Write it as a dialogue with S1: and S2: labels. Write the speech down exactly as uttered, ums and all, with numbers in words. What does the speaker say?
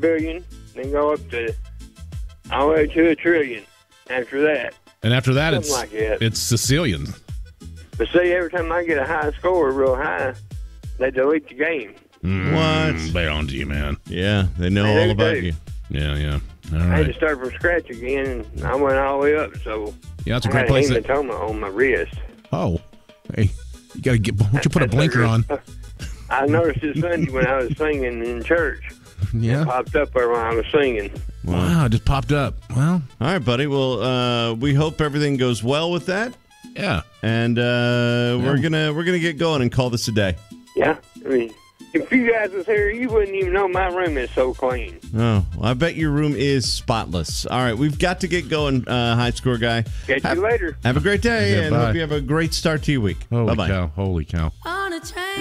S1: billion, then go up to all the way to a trillion after that.
S2: And after that,
S1: Something
S2: it's
S1: like that.
S2: it's Sicilian.
S1: But see, every time I get a high score, real high, they delete the game.
S2: Mm,
S3: What?
S2: They on to you, man.
S3: Yeah, they know
S1: They
S3: all
S1: do,
S3: about
S1: too.
S3: you.
S2: Yeah, yeah. All
S1: I had to
S2: right.
S1: start from scratch again, and I went all the way up, so
S2: Yeah, that's a
S1: I
S2: great
S1: had
S2: place.
S1: a
S2: To,
S1: hematoma on my wrist.
S2: oh, hey, you gotta get. Why don't you put a
S1: That's
S2: blinker on?
S1: I noticed it Sunday when I was singing in church.
S2: Yeah.
S1: It popped up there when I was singing.
S2: Wow, it just popped up. Well,
S3: All right, buddy. Well, uh, we hope everything goes well with that,
S2: yeah.
S3: and uh, we're gonna we're gonna get going and call this a day.
S1: Yeah, I mean, if you guys was here, you wouldn't even know my room is so clean.
S3: Oh, well, I bet your room is spotless. All right, we've got to get going, uh, high score guy.
S1: Catch
S3: have,
S1: you later.
S3: Have a great day,
S2: Yeah,
S3: and
S2: bye.
S3: hope you have a great start to your week.
S2: Holy
S3: Bye bye.
S2: cow! Holy cow!
S4: On a train.